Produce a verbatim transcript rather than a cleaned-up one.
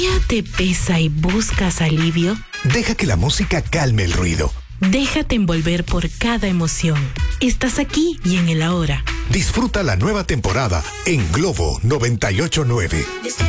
¿Ya te pesa y buscas alivio? Deja que la música calme el ruido. Déjate envolver por cada emoción. Estás aquí y en el ahora. Disfruta la nueva temporada en Globo noventa y ocho nueve.